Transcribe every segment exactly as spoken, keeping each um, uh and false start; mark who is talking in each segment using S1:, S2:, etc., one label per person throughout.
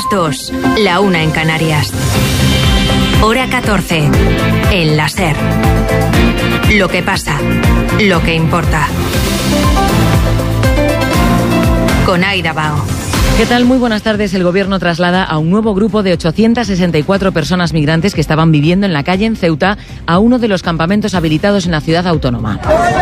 S1: dos, la una en Canarias. Hora catorce, en la SER. Lo que pasa, lo que importa. Con Aida Bao.
S2: ¿Qué tal? Muy buenas tardes. El Gobierno traslada a un nuevo grupo de ochocientas sesenta y cuatro personas migrantes que estaban viviendo en la calle en Ceuta a uno de los campamentos habilitados en la ciudad autónoma.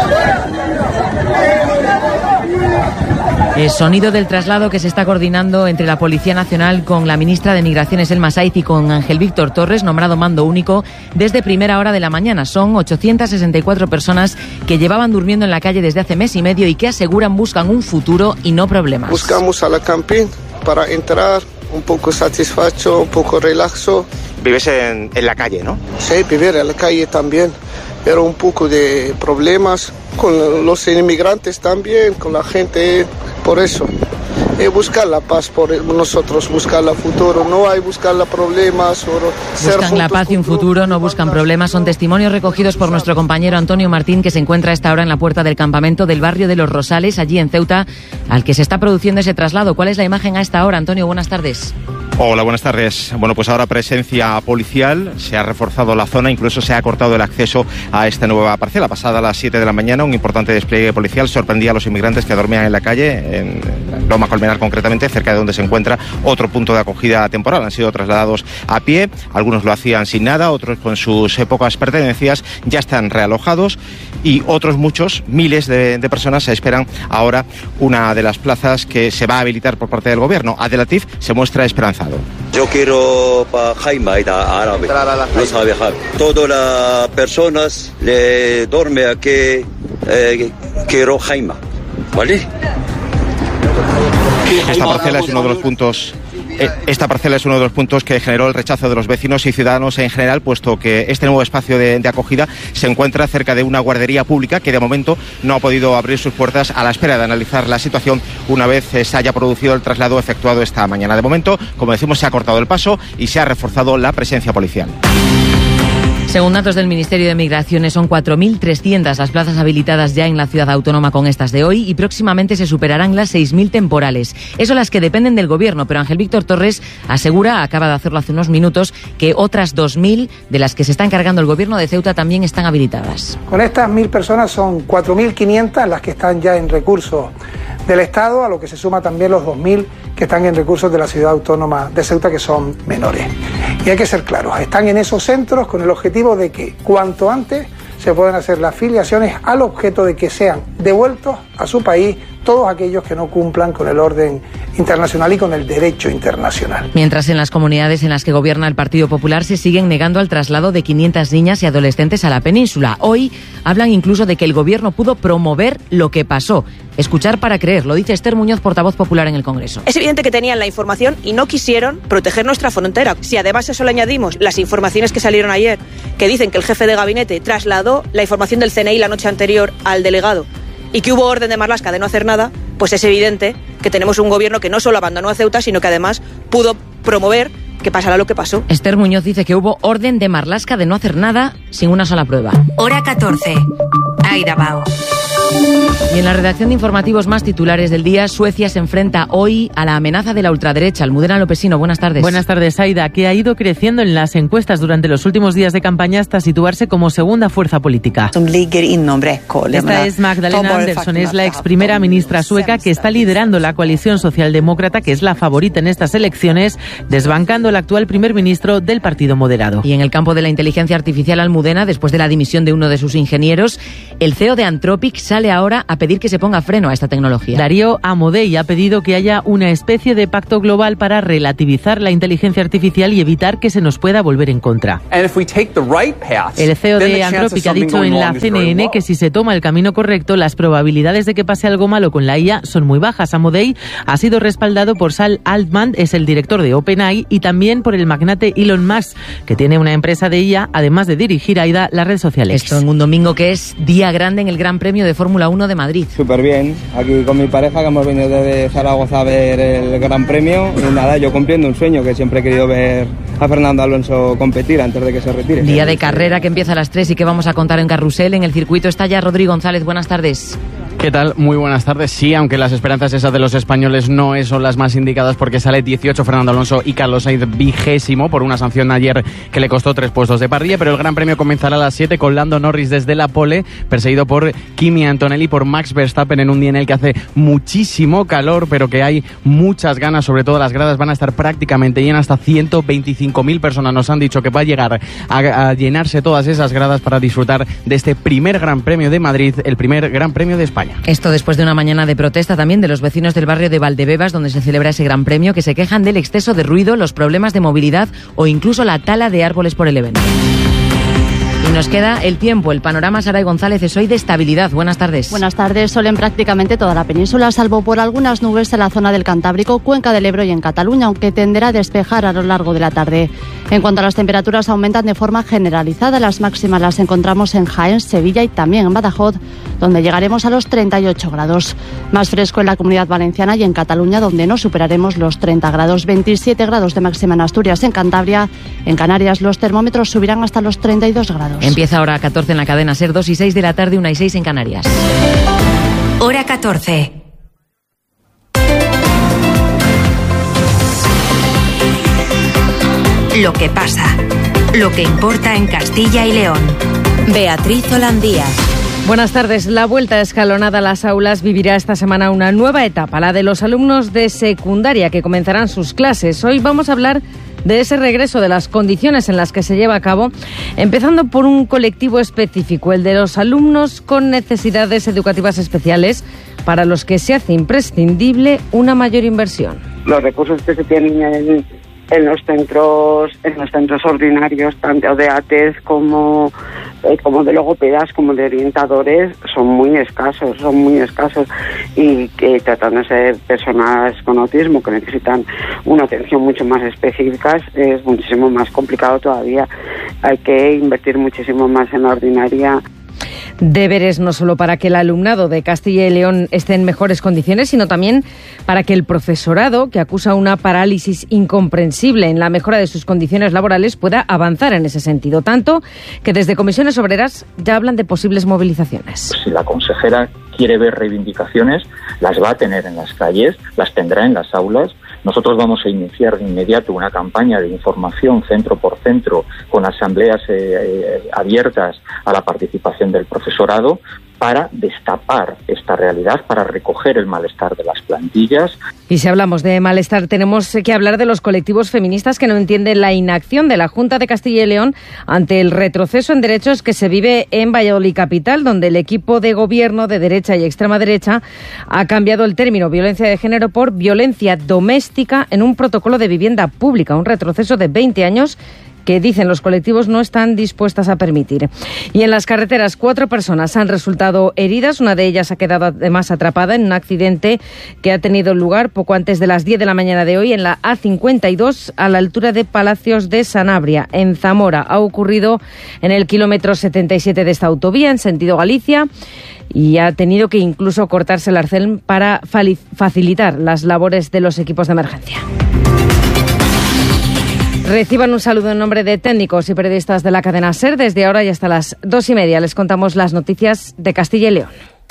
S2: El sonido del traslado que se está coordinando entre la Policía Nacional con la ministra de Migraciones, Elma Saiz, y con Ángel Víctor Torres, nombrado mando único desde primera hora de la mañana. Son ochocientas sesenta y cuatro personas que llevaban durmiendo en la calle desde hace mes y medio y que aseguran buscan un futuro y no problemas.
S3: Buscamos a la camping para entrar un poco satisfecho, un poco relaxo.
S4: Vives en, en la calle, ¿no?
S3: Sí, vivir en la calle también, pero un poco de problemas con los inmigrantes también, con la gente, por eso. Y buscar la paz por nosotros, buscar el futuro, no hay buscar los problemas. Solo
S2: buscan la paz y un futuro, no buscan problemas. Son testimonios recogidos por nuestro compañero Antonio Martín, que se encuentra a esta hora en la puerta del campamento del barrio de Los Rosales, allí en Ceuta, al que se está produciendo ese traslado. ¿Cuál es la imagen a esta hora, Antonio? Buenas tardes.
S4: Hola, buenas tardes. Bueno, pues ahora presencia policial, se ha reforzado la zona, incluso se ha cortado el acceso a esta nueva parcela. Pasada a las siete de la mañana, un importante despliegue policial sorprendía a los inmigrantes que dormían en la calle, en Loma Colmenar concretamente, cerca de donde se encuentra otro punto de acogida temporal. Han sido trasladados a pie, algunos lo hacían sin nada, otros con sus pocas pertenencias, ya están realojados y otros muchos, miles de, de personas esperan ahora una de las plazas que se va a habilitar por parte del gobierno. Abdelatif se muestra esperanzado.
S5: Yo quiero para Jaime árabe, no sabe viajar. Todas las personas le duermen aquí, eh, quiero Jaime, ¿vale?
S4: Esta parcela es uno de los puntos... Esta parcela es uno de los puntos que generó el rechazo de los vecinos y ciudadanos en general, puesto que este nuevo espacio de, de acogida se encuentra cerca de una guardería pública que de momento no ha podido abrir sus puertas a la espera de analizar la situación una vez se haya producido el traslado efectuado esta mañana. De momento, como decimos, se ha cortado el paso y se ha reforzado la presencia policial.
S2: Según datos del Ministerio de Migraciones, son cuatro mil trescientas las plazas habilitadas ya en la ciudad autónoma con estas de hoy y próximamente se superarán las seis mil temporales. Eso las que dependen del Gobierno, pero Ángel Víctor Torres asegura, acaba de hacerlo hace unos minutos, que otras dos mil de las que se está encargando el Gobierno de Ceuta también están habilitadas.
S6: Con estas mil personas son cuatro mil quinientas las que están ya en recursos del Estado, a lo que se suma también los dos mil que están en recursos de la ciudad autónoma de Ceuta, que son menores. Y hay que ser claros, están en esos centros con el objetivo de que cuanto antes se puedan hacer las filiaciones al objeto de que sean devueltos a su país todos aquellos que no cumplan con el orden internacional y con el derecho internacional.
S2: Mientras en las comunidades en las que gobierna el Partido Popular se siguen negando al traslado de quinientas niñas y adolescentes a la península. Hoy hablan incluso de que el Gobierno pudo promover lo que pasó. Escuchar para creer, lo dice Esther Muñoz, portavoz popular en el Congreso.
S7: Es evidente que tenían la información y no quisieron proteger nuestra frontera. Si además a eso le añadimos las informaciones que salieron ayer, que dicen que el jefe de gabinete trasladó la información del C N I la noche anterior al delegado y que hubo orden de Marlaska de no hacer nada, pues es evidente que tenemos un gobierno que no solo abandonó a Ceuta, sino que además pudo promover que pasará lo que pasó.
S2: Esther Muñoz dice que hubo orden de Marlaska de no hacer nada sin una sola prueba.
S1: Hora catorce, Aida Bao.
S2: Y en la redacción de informativos más titulares del día, Suecia se enfrenta hoy a la amenaza de la ultraderecha. Almudena Lopesino, buenas tardes.
S8: Buenas tardes, Aida, que ha ido creciendo en las encuestas durante los últimos días de campaña hasta situarse como segunda fuerza política. Esta es Magdalena Andersson, es la ex primera ministra sueca que está liderando la coalición socialdemócrata, que es la favorita en estas elecciones, desbancando al actual primer ministro del Partido Moderado.
S2: Y en el campo de la inteligencia artificial, Almudena, después de la dimisión de uno de sus ingenieros, el C E O de Anthropic sale ahora a pedir que se ponga freno a esta tecnología.
S8: Darío Amodei ha pedido que haya una especie de pacto global para relativizar la inteligencia artificial y evitar que se nos pueda volver en contra. El C E O de Anthropic ha dicho en la C N N que si se toma el camino correcto, las probabilidades de que pase algo malo con la I A son muy bajas. Amodei ha sido respaldado por Sam Altman, es el director de OpenAI, y también por el magnate Elon Musk, que tiene una empresa de I A, además de dirigir a AIDA, la red social X.
S2: Esto en un domingo que es día grande en el Gran Premio de Fórmula uno de Madrid.
S9: Súper bien, aquí con mi pareja, que hemos venido desde Zaragoza a ver el Gran Premio, y nada, yo cumpliendo un sueño que siempre he querido ver a Fernando Alonso competir antes de que se retire.
S2: Día de carrera que empieza a las tres y que vamos a contar en Carrusel. En el circuito está ya Rodrigo González, buenas tardes.
S10: ¿Qué tal? Muy buenas tardes. Sí, aunque las esperanzas esas de los españoles no son las más indicadas porque sale dieciocho Fernando Alonso y Carlos Sainz vigésimo por una sanción ayer que le costó tres puestos de parrilla, pero el Gran Premio comenzará a las siete con Lando Norris desde la pole, perseguido por Kimi Antonelli, por Max Verstappen en un día en el que hace muchísimo calor, pero que hay muchas ganas, sobre todo las gradas van a estar prácticamente llenas, hasta ciento veinticinco mil personas nos han dicho que va a llegar a, a llenarse todas esas gradas para disfrutar de este primer Gran Premio de Madrid, el primer Gran Premio de España.
S2: Esto después de una mañana de protesta también de los vecinos del barrio de Valdebebas, donde se celebra ese Gran Premio, que se quejan del exceso de ruido, los problemas de movilidad o incluso la tala de árboles por el evento. Y nos queda el tiempo, el panorama. Saray González es hoy de estabilidad. Buenas tardes.
S11: Buenas tardes. Sol en prácticamente toda la península, salvo por algunas nubes en la zona del Cantábrico, Cuenca del Ebro y en Cataluña, aunque tenderá a despejar a lo largo de la tarde. En cuanto a las temperaturas, aumentan de forma generalizada. Las máximas las encontramos en Jaén, Sevilla y también en Badajoz, donde llegaremos a los treinta y ocho grados. Más fresco en la Comunidad Valenciana y en Cataluña, donde no superaremos los treinta grados. veintisiete grados de máxima en Asturias, en Cantabria. En Canarias los termómetros subirán hasta los treinta y dos grados.
S2: Empieza ahora a catorce en la cadena SER, dos y seis de la tarde, una y seis en Canarias.
S1: Hora catorce. Lo que pasa, lo que importa en Castilla y León. Beatriz Holandía.
S12: Buenas tardes. La vuelta escalonada a las aulas vivirá esta semana una nueva etapa, la de los alumnos de secundaria que comenzarán sus clases. Hoy vamos a hablar de ese regreso, de las condiciones en las que se lleva a cabo, empezando por un colectivo específico, el de los alumnos con necesidades educativas especiales, para los que se hace imprescindible una mayor inversión.
S13: Los recursos que se tienen en, en los centros, en los centros ordinarios, tanto de A T E S como eh, como de logopedas, como de orientadores, son muy escasos, son muy escasos y que tratándose de personas con autismo que necesitan una atención mucho más específica, es muchísimo más complicado todavía. Hay que invertir muchísimo más en la ordinaria.
S12: Deberes no solo para que el alumnado de Castilla y León esté en mejores condiciones, sino también para que el profesorado, que acusa una parálisis incomprensible en la mejora de sus condiciones laborales, pueda avanzar en ese sentido. Tanto que desde Comisiones Obreras ya hablan de posibles movilizaciones.
S14: Si la consejera quiere ver reivindicaciones, las va a tener en las calles, las tendrá en las aulas. Nosotros vamos a iniciar de inmediato una campaña de información centro por centro con asambleas eh, eh, abiertas a la participación del profesorado para destapar esta realidad, para recoger el malestar de las plantillas.
S12: Y si hablamos de malestar, tenemos que hablar de los colectivos feministas que no entienden la inacción de la Junta de Castilla y León ante el retroceso en derechos que se vive en Valladolid capital, donde el equipo de gobierno de derecha y extrema derecha ha cambiado el término violencia de género por violencia doméstica en un protocolo de vivienda pública, un retroceso de veinte años que, dicen los colectivos, no están dispuestas a permitir. Y en las carreteras, cuatro personas han resultado heridas. Una de ellas ha quedado además atrapada en un accidente que ha tenido lugar poco antes de las diez de la mañana de hoy en la A cincuenta y dos, a la altura de Palacios de Sanabria, en Zamora. Ha ocurrido en el kilómetro setenta y siete de esta autovía, en sentido Galicia, y ha tenido que incluso cortarse el arcén para facilitar las labores de los equipos de emergencia. Reciban un saludo en nombre de técnicos y periodistas de la cadena SER. Desde ahora y hasta las dos y media les contamos las noticias de Castilla y León.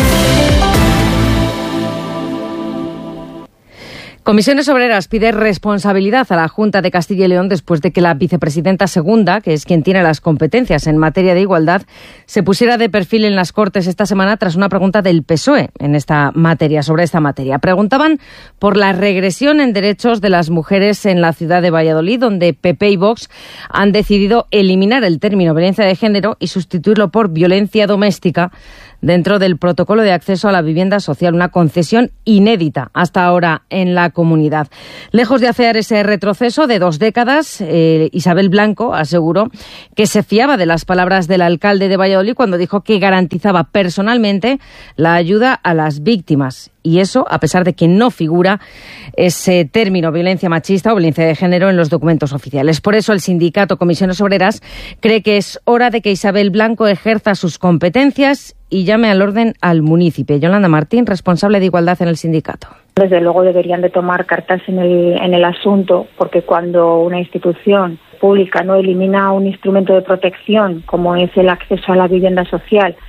S12: Comisiones Obreras pide responsabilidad a la Junta de Castilla y León después de que la vicepresidenta segunda, que es quien tiene las competencias en materia de igualdad, se pusiera de perfil en las Cortes esta semana tras una pregunta del P S O E en esta materia, sobre esta materia. Preguntaban por la regresión en derechos de las mujeres en la ciudad de Valladolid, donde P P y Vox han decidido eliminar el término violencia de género y sustituirlo por violencia doméstica dentro del protocolo de acceso a la vivienda social, una concesión inédita hasta ahora en la comunidad. Lejos de hacer ese retroceso de dos décadas, eh, Isabel Blanco aseguró que se fiaba de las palabras del alcalde de Valladolid cuando dijo que garantizaba personalmente la ayuda a las víctimas. Y eso, a pesar de que no figura ese término violencia machista o violencia de género en los documentos oficiales. Por eso el sindicato Comisiones Obreras cree que es hora de que Isabel Blanco ejerza sus competencias y llame al orden al municipio. Yolanda Martín, responsable de igualdad en el sindicato.
S15: Desde luego deberían de tomar cartas en el, en el asunto, porque cuando una institución pública no elimina un instrumento de protección como es el acceso a la vivienda social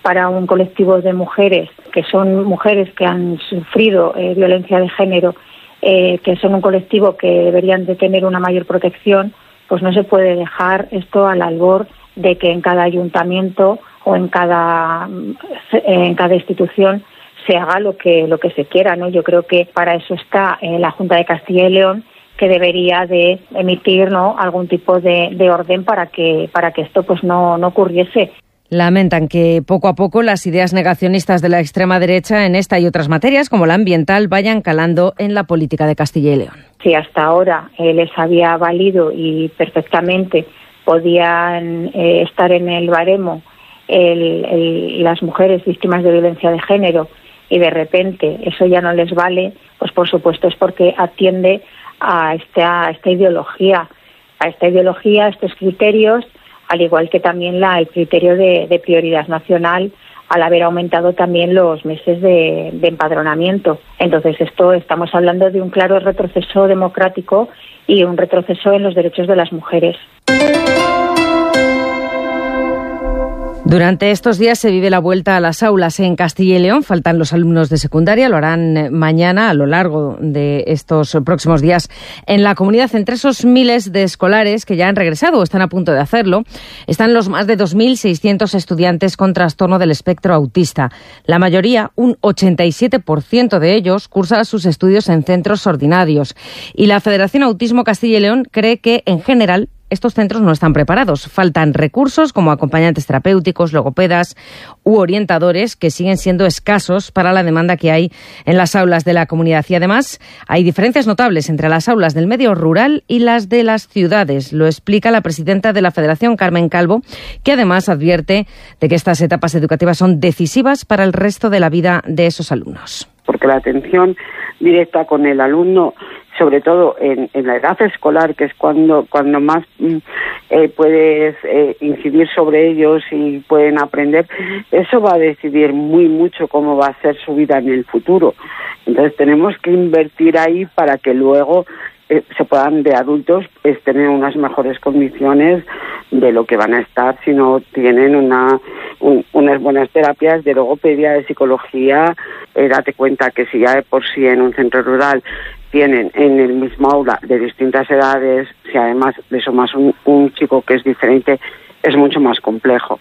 S15: para un colectivo de mujeres, que son mujeres que han sufrido eh, violencia de género, eh, que son un colectivo que deberían de tener una mayor protección, pues no se puede dejar esto al albor de que en cada ayuntamiento o en cada, en cada institución se haga lo que, lo que se quiera, ¿no? Yo creo que para eso está eh, la Junta de Castilla y León, que debería de emitir, ¿no?, algún tipo de, de orden para que, para que esto pues no, no ocurriese.
S12: Lamentan que poco a poco las ideas negacionistas de la extrema derecha en esta y otras materias, como la ambiental, vayan calando en la política de Castilla y León.
S15: Si hasta ahora eh, les había valido y perfectamente podían eh, estar en el baremo el, el, las mujeres víctimas de violencia de género, y de repente eso ya no les vale, pues por supuesto es porque atiende a esta, a esta ideología, a esta ideología, a estos criterios, al igual que también la, el criterio de, de prioridad nacional, al haber aumentado también los meses de, de empadronamiento. Entonces, esto estamos hablando de un claro retroceso democrático y un retroceso en los derechos de las mujeres.
S12: Durante estos días se vive la vuelta a las aulas en Castilla y León. Faltan los alumnos de secundaria, lo harán mañana a lo largo de estos próximos días en la comunidad. Entre esos miles de escolares que ya han regresado o están a punto de hacerlo, están los más de dos mil seiscientos estudiantes con trastorno del espectro autista. La mayoría, un ochenta y siete por ciento de ellos, cursa sus estudios en centros ordinarios. Y la Federación Autismo Castilla y León cree que, en general, estos centros no están preparados. Faltan recursos como acompañantes terapéuticos, logopedas u orientadores, que siguen siendo escasos para la demanda que hay en las aulas de la comunidad. Y además hay diferencias notables entre las aulas del medio rural y las de las ciudades. Lo explica la presidenta de la Federación, Carmen Calvo, que además advierte de que estas etapas educativas son decisivas para el resto de la vida de esos alumnos.
S13: Porque la atención directa con el alumno, sobre todo en, en la edad escolar, que es cuando cuando más eh, puedes eh, incidir sobre ellos y pueden aprender, eso va a decidir muy mucho cómo va a ser su vida en el futuro. Entonces tenemos que invertir ahí para que luego eh, se puedan, de adultos, es tener unas mejores condiciones de lo que van a estar si no tienen una un, unas buenas terapias de logopedia, de psicología. Eh, date cuenta que si ya de por sí en un centro rural tienen en el mismo aula de distintas edades, si además le sumas un, un chico que es diferente, es mucho más complejo.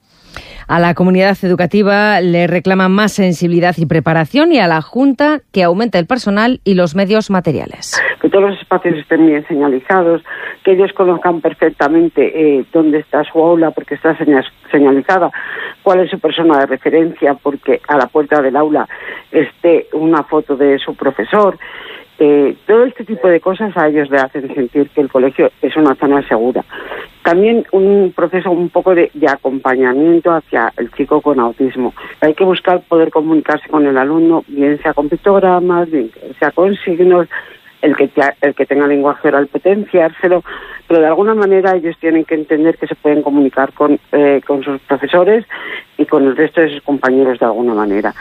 S12: A la comunidad educativa le reclaman más sensibilidad y preparación, y a la Junta que aumente el personal y los medios materiales.
S13: Que todos los espacios estén bien señalizados, que ellos conozcan perfectamente eh, dónde está su aula porque está señalizada, cuál es su persona de referencia porque a la puerta del aula esté una foto de su profesor. Eh, todo este tipo de cosas a ellos le hacen sentir que el colegio es una zona segura. También un proceso un poco de, de acompañamiento hacia el chico con autismo. Hay que buscar poder comunicarse con el alumno, bien sea con pictogramas, bien sea con signos, el que, te, el que tenga lenguaje oral potenciárselo, pero de alguna manera ellos tienen que entender que se pueden comunicar con, eh, con sus profesores y con el resto de sus compañeros de alguna manera.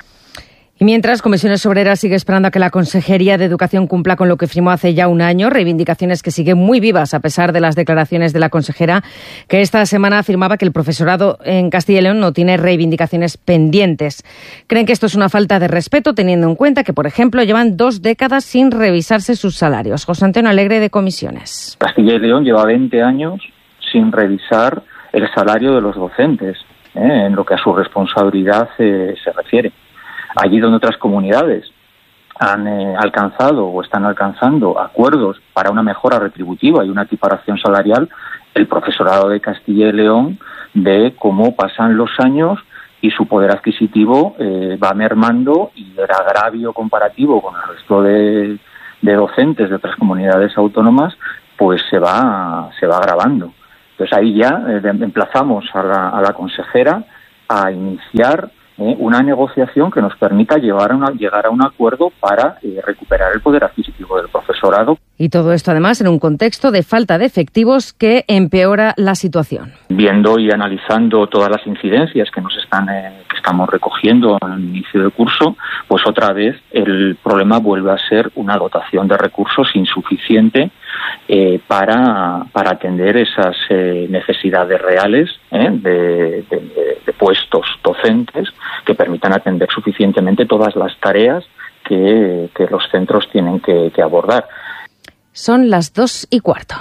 S12: Y mientras, Comisiones Obreras sigue esperando a que la Consejería de Educación cumpla con lo que firmó hace ya un año, reivindicaciones que siguen muy vivas a pesar de las declaraciones de la consejera, que esta semana afirmaba que el profesorado en Castilla y León no tiene reivindicaciones pendientes. Creen que esto es una falta de respeto, teniendo en cuenta que, por ejemplo, llevan dos décadas sin revisarse sus salarios. José Antonio Alegre, de Comisiones.
S14: Castilla y León lleva veinte años sin revisar el salario de los docentes, ¿eh? en lo que a su responsabilidad eh, se refiere. Allí donde otras comunidades han eh, alcanzado o están alcanzando acuerdos para una mejora retributiva y una equiparación salarial, el profesorado de Castilla y León ve cómo pasan los años y su poder adquisitivo eh, va mermando, y el agravio comparativo con el resto de, de docentes de otras comunidades autónomas pues se va se va agravando. Entonces ahí ya eh, emplazamos a la, a la consejera a iniciar Eh, una negociación que nos permita llevar a una, llegar a un acuerdo para eh, recuperar el poder adquisitivo del profesorado.
S12: Y todo esto además en un contexto de falta de efectivos que empeora la situación.
S14: Viendo y analizando todas las incidencias que nos están eh, que estamos recogiendo al inicio del curso, pues otra vez el problema vuelve a ser una dotación de recursos insuficiente eh, para, para atender esas eh, necesidades reales eh, de, de, de puestos docentes que permitan atender suficientemente todas las tareas que, que los centros tienen que, que abordar.
S12: Son las dos y cuarto.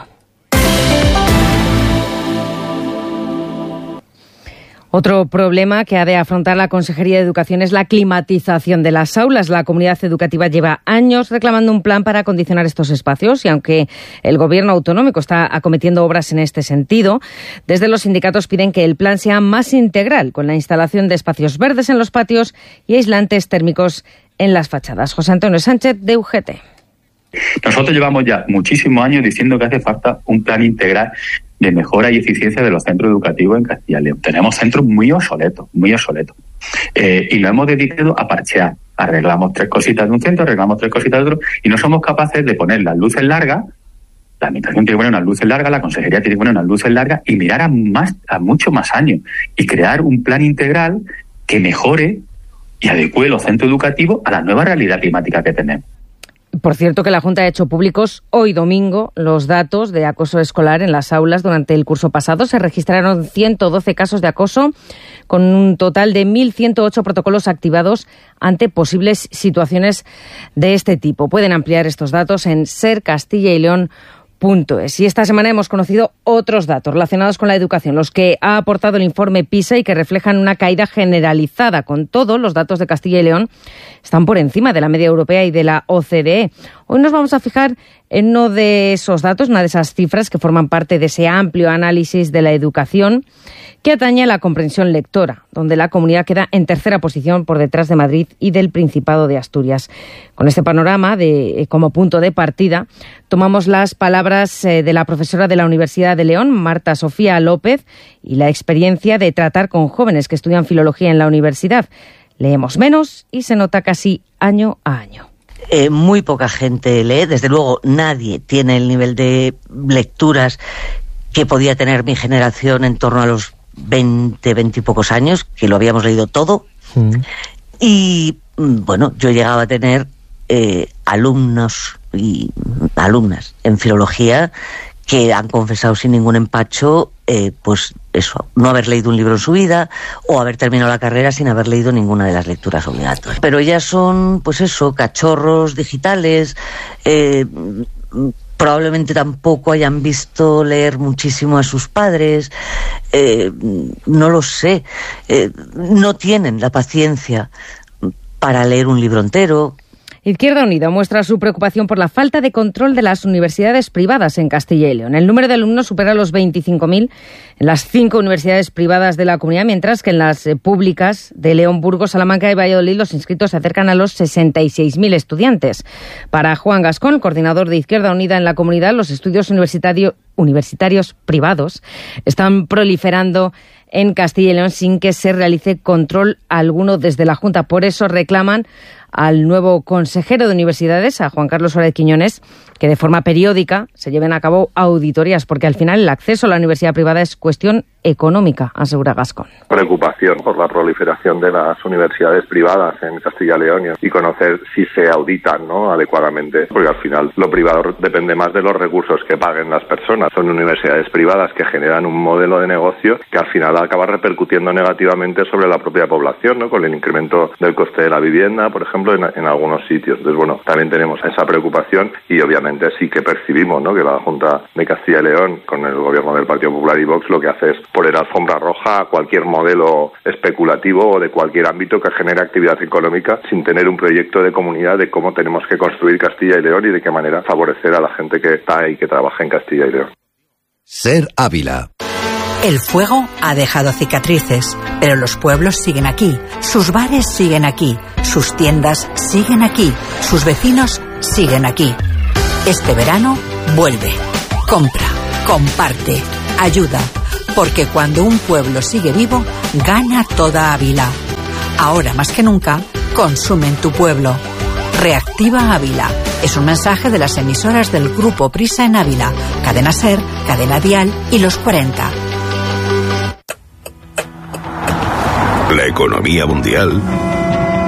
S12: Otro problema que ha de afrontar la Consejería de Educación es la climatización de las aulas. La comunidad educativa lleva años reclamando un plan para acondicionar estos espacios y aunque el Gobierno autonómico está acometiendo obras en este sentido, desde los sindicatos piden que el plan sea más integral, con la instalación de espacios verdes en los patios y aislantes térmicos en las fachadas. José Antonio Sánchez, de U G T.
S16: Nosotros llevamos ya muchísimos años diciendo que hace falta un plan integral de mejora y eficiencia de los centros educativos en Castilla y León. Tenemos centros muy obsoletos, muy obsoletos. Eh, y lo hemos dedicado a parchear. Arreglamos tres cositas de un centro, arreglamos tres cositas de otro, y no somos capaces de poner las luces largas. La administración tiene que poner unas luces largas, la consejería tiene que poner unas luces largas y mirar a más, a mucho más años y crear un plan integral que mejore y adecue los centros educativos a la nueva realidad climática que tenemos.
S12: Por cierto, que la Junta ha hecho públicos hoy domingo los datos de acoso escolar en las aulas durante el curso pasado. Se registraron ciento doce casos de acoso, con un total de mil ciento ocho protocolos activados ante posibles situaciones de este tipo. Pueden ampliar estos datos en ser castilla y león punto es. Y esta semana hemos conocido otros datos relacionados con la educación, los que ha aportado el informe PISA y que reflejan una caída generalizada. Con todo, los datos de Castilla y León están por encima de la media europea y de la O C D E. Hoy nos vamos a fijar en uno de esos datos, una de esas cifras que forman parte de ese amplio análisis de la educación que atañe a la comprensión lectora, donde la comunidad queda en tercera posición por detrás de Madrid y del Principado de Asturias. Con este panorama de, como punto de partida, tomamos las palabras eh, de la profesora de la Universidad de León, Marta Sofía López, y la experiencia de tratar con jóvenes que estudian filología en la universidad. Leemos menos y se nota casi año a año.
S17: Eh, muy poca gente lee, desde luego nadie tiene el nivel de lecturas que podía tener mi generación en torno a los veinte, veinte y pocos años, que lo habíamos leído todo. Mm. Y bueno, yo llegaba a tener eh, alumnos y alumnas en filología que han confesado sin ningún empacho, eh, pues eso, no haber leído un libro en su vida o haber terminado la carrera sin haber leído ninguna de las lecturas obligatorias. Pero ellas son, pues eso, cachorros digitales, eh, probablemente tampoco hayan visto leer muchísimo a sus padres, eh, no lo sé, eh, no tienen la paciencia para leer un libro entero.
S12: Izquierda Unida muestra su preocupación por la falta de control de las universidades privadas en Castilla y León. El número de alumnos supera los veinticinco mil en las cinco universidades privadas de la comunidad, mientras que en las eh, públicas de León, Burgos, Salamanca y Valladolid los inscritos se acercan a los sesenta y seis mil estudiantes. Para Juan Gascón, el coordinador de Izquierda Unida en la comunidad, los estudios universitario, universitarios privados están proliferando en Castilla y León sin que se realice control alguno desde la Junta. Por eso reclaman al nuevo consejero de universidades, a Juan Carlos Suárez Quiñones, que de forma periódica se lleven a cabo auditorías, porque al final el acceso a la universidad privada es cuestión económica, asegura Gascón.
S18: Preocupación por la proliferación de las universidades privadas en Castilla y León y conocer si se auditan, ¿no?, adecuadamente, porque al final lo privado depende más de los recursos que paguen las personas. Son universidades privadas que generan un modelo de negocio que al final acaba repercutiendo negativamente sobre la propia población, ¿no?, con el incremento del coste de la vivienda, por ejemplo, en, en algunos sitios. Entonces, bueno, también tenemos esa preocupación y obviamente sí que percibimos, ¿no?, que la Junta de Castilla y León, con el gobierno del Partido Popular y Vox, lo que hace es poner alfombra roja a cualquier modelo especulativo o de cualquier ámbito que genere actividad económica sin tener un proyecto de comunidad de cómo tenemos que construir Castilla y León y de qué manera favorecer a la gente que está y que trabaja en Castilla y León.
S19: Ser Ávila.
S20: El fuego ha dejado cicatrices, pero los pueblos siguen aquí, sus bares siguen aquí, sus tiendas siguen aquí, sus vecinos siguen aquí. Este verano vuelve, compra, comparte, ayuda, porque cuando un pueblo sigue vivo, gana toda Ávila. Ahora más que nunca, consume en tu pueblo. Reactiva Ávila. Es un mensaje de las emisoras del Grupo Prisa en Ávila, Cadena Ser, Cadena Dial y Los cuarenta.
S19: La economía mundial,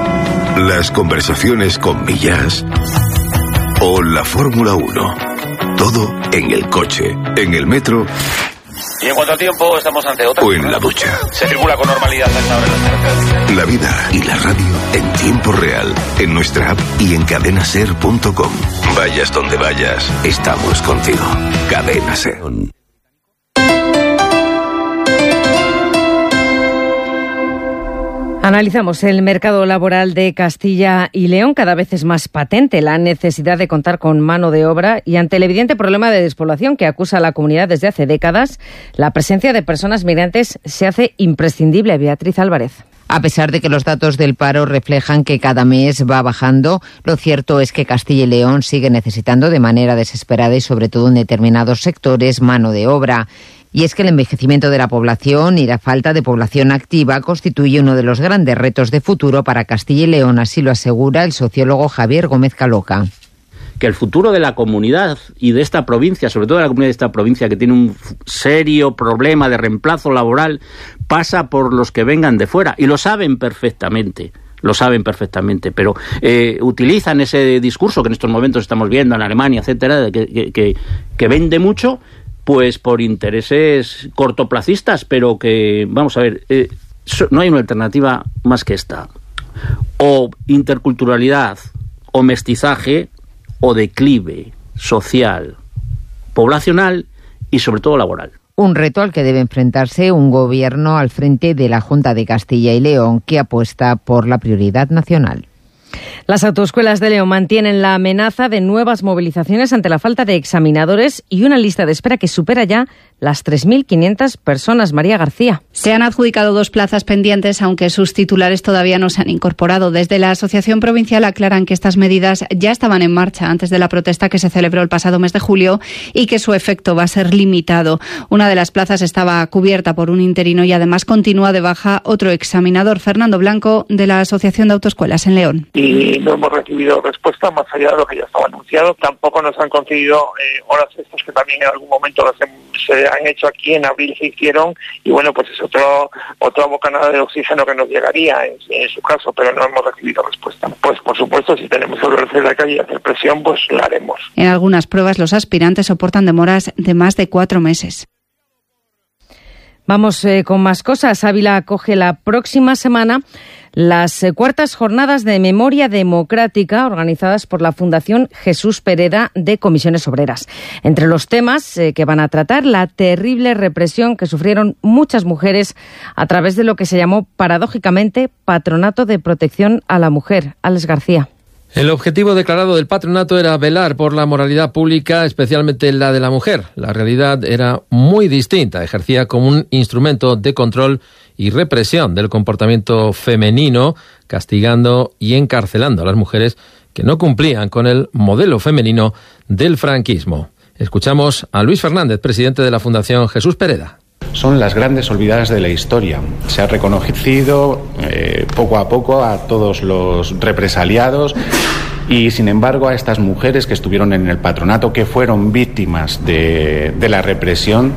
S19: las conversaciones con Millas o la Fórmula uno. todo en el coche, en el metro.
S21: Y en cuanto a tiempo, estamos ante otra.
S19: O en la ducha.
S21: Se circula con normalidad a esta hora en las carreteras.
S19: La vida y la radio en tiempo real, en nuestra app y en cadena ser punto com. Vayas donde vayas, estamos contigo. Cadena Ser.
S12: Analizamos el mercado laboral de Castilla y León. Cada vez es más patente la necesidad de contar con mano de obra y ante el evidente problema de despoblación que acusa a la comunidad desde hace décadas, la presencia de personas migrantes se hace imprescindible. Beatriz Álvarez.
S22: A pesar de que los datos del paro reflejan que cada mes va bajando, lo cierto es que Castilla y León sigue necesitando de manera desesperada y sobre todo en determinados sectores mano de obra. Y es que el envejecimiento de la población y la falta de población activa constituye uno de los grandes retos de futuro para Castilla y León, así lo asegura el sociólogo Javier Gómez Caloca.
S23: Que el futuro de la comunidad y de esta provincia, sobre todo de la comunidad de esta provincia que tiene un serio problema de reemplazo laboral, pasa por los que vengan de fuera y lo saben perfectamente. Lo saben perfectamente, pero eh, utilizan ese discurso que en estos momentos estamos viendo en Alemania, etcétera, que, que, que, que vende mucho, pues por intereses cortoplacistas, pero que, vamos a ver, eh, no hay una alternativa más que esta. O interculturalidad, o mestizaje, o declive social, poblacional y sobre todo laboral.
S22: Un reto al que debe enfrentarse un gobierno al frente de la Junta de Castilla y León que apuesta por la prioridad nacional.
S12: Las autoescuelas de León mantienen la amenaza de nuevas movilizaciones ante la falta de examinadores y una lista de espera que supera ya las tres mil quinientas personas. María García.
S24: Se han adjudicado dos plazas pendientes, aunque sus titulares todavía no se han incorporado. Desde la Asociación Provincial aclaran que estas medidas ya estaban en marcha antes de la protesta que se celebró el pasado mes de julio y que su efecto va a ser limitado. Una de las plazas estaba cubierta por un interino y además continúa de baja otro examinador, Fernando Blanco, de la Asociación de Autoescuelas en León.
S25: Y no hemos recibido respuesta más allá de lo que ya estaba anunciado. Tampoco nos han concedido eh, horas estas que también en algún momento las hem, se han hecho aquí, en abril se hicieron, y bueno, pues es otro otra bocanada de oxígeno que nos llegaría en, en su caso, pero no hemos recibido respuesta. Pues por supuesto, si tenemos que volver a la calle y hacer presión, pues la haremos.
S24: En algunas pruebas los aspirantes soportan demoras de más de cuatro meses.
S12: Vamos eh, con más cosas. Ávila acoge la próxima semana las eh, cuartas jornadas de memoria democrática organizadas por la Fundación Jesús Pereda de Comisiones Obreras. Entre los temas eh, que van a tratar, la terrible represión que sufrieron muchas mujeres a través de lo que se llamó paradójicamente Patronato de Protección a la Mujer. Alex García.
S26: El objetivo declarado del patronato era velar por la moralidad pública, especialmente la de la mujer. La realidad era muy distinta. Ejercía como un instrumento de control y represión del comportamiento femenino, castigando y encarcelando a las mujeres que no cumplían con el modelo femenino del franquismo. Escuchamos a Luis Fernández, presidente de la Fundación Jesús Pereda.
S27: Son las grandes olvidadas de la historia. Se ha reconocido eh, poco a poco a todos los represaliados y, sin embargo, a estas mujeres que estuvieron en el patronato, que fueron víctimas de, de la represión,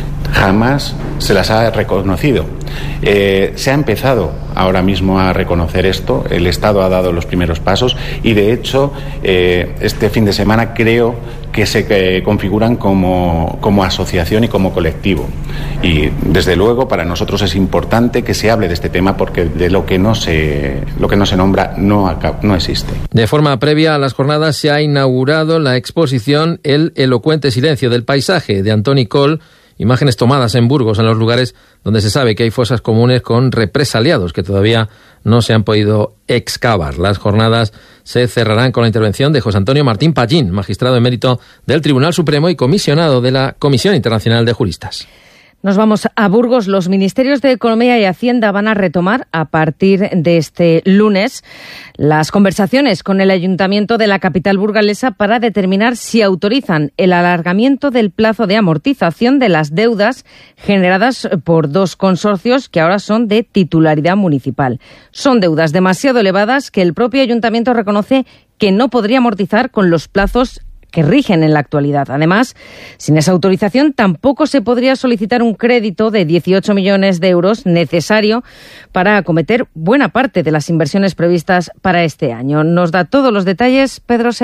S27: jamás se las ha reconocido. Eh, se ha empezado ahora mismo a reconocer esto, el Estado ha dado los primeros pasos y, de hecho, eh, este fin de semana creo que se eh, configuran como, como asociación y como colectivo. Y, desde luego, para nosotros es importante que se hable de este tema porque de lo que no se, lo que no se nombra no, acá, no existe.
S26: De forma previa a las jornadas se ha inaugurado la exposición El elocuente silencio del paisaje de Antoni Coll, imágenes tomadas en Burgos, en los lugares donde se sabe que hay fosas comunes con represaliados que todavía no se han podido excavar. Las jornadas se cerrarán con la intervención de José Antonio Martín Pallín, magistrado emérito del Tribunal Supremo y comisionado de la Comisión Internacional de Juristas.
S12: Nos vamos a Burgos. Los ministerios de Economía y Hacienda van a retomar a partir de este lunes las conversaciones con el Ayuntamiento de la capital burgalesa para determinar si autorizan el alargamiento del plazo de amortización de las deudas generadas por dos consorcios que ahora son de titularidad municipal. Son deudas demasiado elevadas que el propio Ayuntamiento reconoce que no podría amortizar con los plazos que rigen en la actualidad. Además, sin esa autorización tampoco se podría solicitar un crédito de dieciocho millones de euros necesario para acometer buena parte de las inversiones previstas para este año. Nos da todos los detalles Pedro Sedano.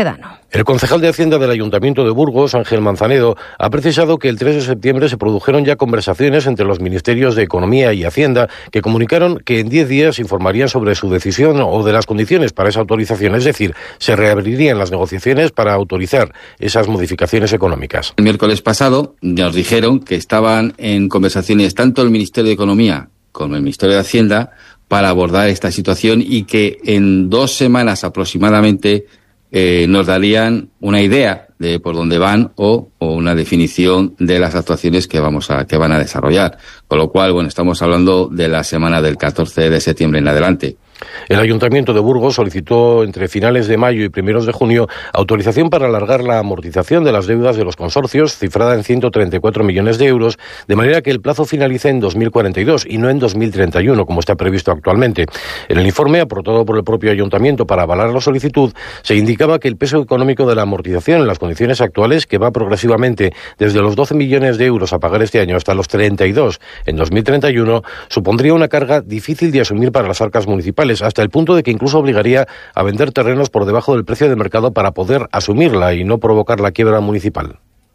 S3: El concejal de Hacienda del Ayuntamiento de Burgos, Ángel Manzanedo, ha precisado que el tres de septiembre se produjeron ya conversaciones entre los ministerios de Economía y Hacienda que comunicaron que en diez días informarían sobre su decisión o de las condiciones para esa autorización, es decir, se reabrirían las negociaciones para autorizar esas modificaciones económicas.
S4: El miércoles pasado nos dijeron que estaban en conversaciones tanto el Ministerio de Economía como el Ministerio de Hacienda para abordar esta situación y que en dos semanas aproximadamente Eh, nos darían una idea de por dónde van o, o una definición de las actuaciones que vamos a que van a desarrollar. Con lo cual, bueno, estamos hablando de la semana del catorce de septiembre en adelante.
S3: El Ayuntamiento de Burgos solicitó entre finales de mayo y primeros de junio autorización para alargar la amortización de las deudas de los consorcios, cifrada en ciento treinta y cuatro millones de euros, de manera que el plazo finalice en dos mil cuarenta y dos y no en dos mil treinta y uno, como está previsto actualmente. En el informe, aportado por el propio Ayuntamiento para avalar la solicitud, se indicaba que el peso económico de la amortización en las condiciones actuales, que va progresivamente desde los doce millones de euros a pagar este año hasta los treinta y dos en dos mil treinta y uno, supondría una carga difícil de asumir para las arcas municipales, hasta el punto de que incluso obligaría a vender terrenos por debajo del precio de mercado para poder asumirla y no provocar la quiebra municipal.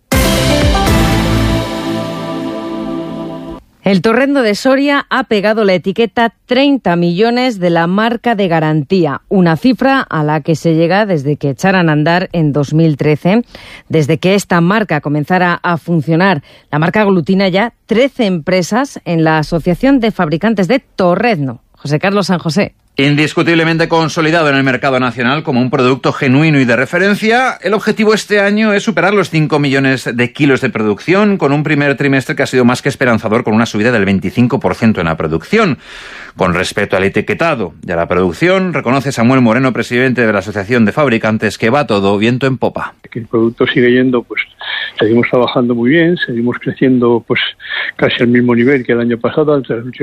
S12: El Torrendo de Soria ha pegado la etiqueta treinta millones de la marca de garantía, una cifra a la que se llega desde que echaran a andar en dos mil trece. Desde que esta marca comenzara a funcionar, la marca aglutina ya trece empresas en la Asociación de Fabricantes de Torrendo. José Carlos San José.
S5: Indiscutiblemente consolidado en el mercado nacional como un producto genuino y de referencia, el objetivo este año es superar los cinco millones de kilos de producción, con un primer trimestre que ha sido más que esperanzador, con una subida del veinticinco por ciento en la producción. Con respecto al etiquetado y a la producción, reconoce Samuel Moreno, presidente de la Asociación de Fabricantes, que va todo viento en popa.
S6: Que el producto sigue yendo, pues seguimos trabajando muy bien, seguimos creciendo pues casi al mismo nivel que el año pasado.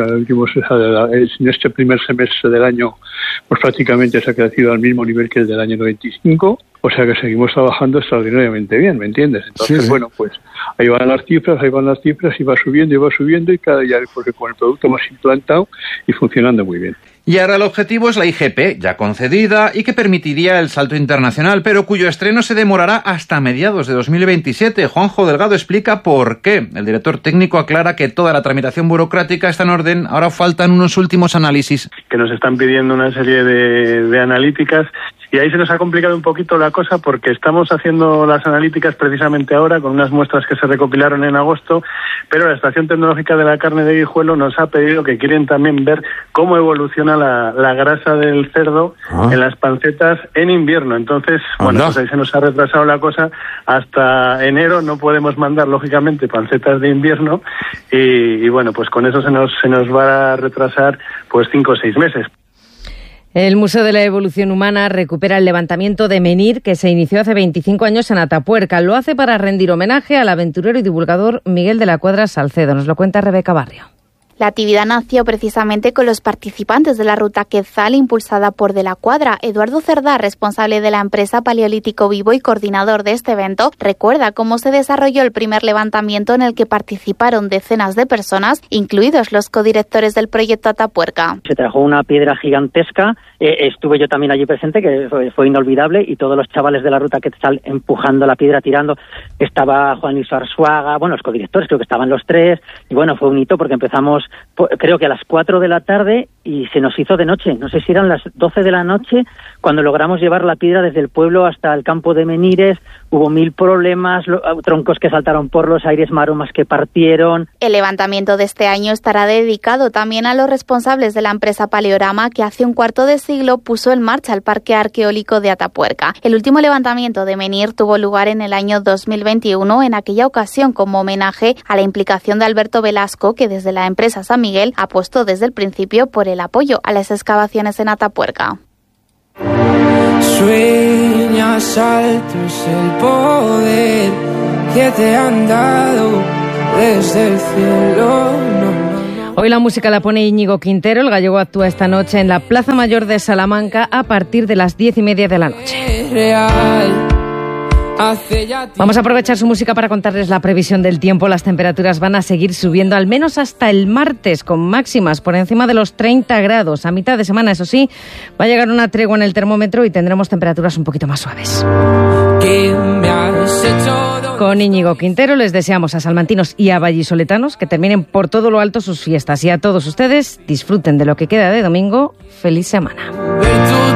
S6: En este primer semestre del año pues prácticamente se ha crecido al mismo nivel que el del año noventa y cinco, o sea que seguimos trabajando extraordinariamente bien, ¿me entiendes? Entonces, sí, sí. bueno, pues ahí van las cifras, ahí van las cifras y va subiendo y va subiendo y cada día porque con el producto más implantado y funcionando muy bien.
S5: Y ahora el objetivo es la I G P, ya concedida y que permitiría el salto internacional, pero cuyo estreno se demorará hasta mediados de dos mil veintisiete. Juanjo Delgado explica por qué. El director técnico aclara que toda la tramitación burocrática está en orden, ahora faltan unos últimos análisis.
S6: Que nos están pidiendo una serie de, de analíticas. Y ahí se nos ha complicado un poquito la cosa porque estamos haciendo las analíticas precisamente ahora con unas muestras que se recopilaron en agosto, pero la Estación Tecnológica de la Carne de Guijuelo nos ha pedido que quieren también ver cómo evoluciona la, la grasa del cerdo ah. en las pancetas en invierno. Entonces, ah, bueno, no. pues ahí se nos ha retrasado la cosa. Hasta enero no podemos mandar, lógicamente, pancetas de invierno y, y bueno, pues con eso se nos, se nos va a retrasar pues cinco o seis meses.
S12: El Museo de la Evolución Humana recupera el levantamiento de Menhir que se inició hace veinticinco años en Atapuerca. Lo hace para rendir homenaje al aventurero y divulgador Miguel de la Cuadra Salcedo. Nos lo cuenta Rebeca Barrio.
S7: La actividad nació precisamente con los participantes de la ruta Quetzal impulsada por De la Cuadra. Eduardo Cerdá, responsable de la empresa Paleolítico Vivo y coordinador de este evento, recuerda cómo se desarrolló el primer levantamiento en el que participaron decenas de personas, incluidos los codirectores del proyecto Atapuerca.
S8: Se trajo una piedra gigantesca, eh, estuve yo también allí presente, que fue, fue inolvidable, y todos los chavales de la ruta Quetzal empujando la piedra, tirando. Estaba Juan Luis Arzuaga, bueno, los codirectores, creo que estaban los tres, y bueno, fue un hito porque empezamos creo que a las cuatro de la tarde y se nos hizo de noche, no sé si eran las doce de la noche cuando logramos llevar la piedra desde el pueblo hasta el campo de Menhires. Hubo mil problemas, lo, troncos que saltaron por los aires, maromas que partieron.
S7: El levantamiento de este año estará dedicado también a los responsables de la empresa Paleorama, que hace un cuarto de siglo puso en marcha el Parque Arqueológico de Atapuerca. El último levantamiento de Menhir tuvo lugar en el año dos mil veintiuno, en aquella ocasión como homenaje a la implicación de Alberto Velasco, que desde la empresa San Miguel apostó desde el principio por el apoyo a las excavaciones en Atapuerca.
S9: Sueñas alto es el poder que te han dado desde el cielo. No, no.
S12: Hoy la música la pone Íñigo Quintero. El gallego actúa esta noche en la Plaza Mayor de Salamanca a partir de las diez y media de la noche.
S9: Real, Hace ya
S12: Vamos a aprovechar su música para contarles la previsión del tiempo. Las temperaturas van a seguir subiendo al menos hasta el martes, con máximas por encima de los treinta grados. A mitad de semana, eso sí, va a llegar una tregua en el termómetro y tendremos temperaturas un poquito más suaves.
S9: que me has hecho.
S12: Con Íñigo Quintero les deseamos a salmantinos y a vallisoletanos que terminen por todo lo alto sus fiestas, y a todos ustedes disfruten de lo que queda de domingo. Feliz semana.